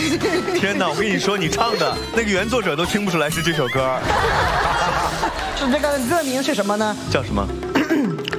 天哪，我跟你说，你唱的那个原作者都听不出来是这首歌。 是这个歌名是什么呢？ 叫什么？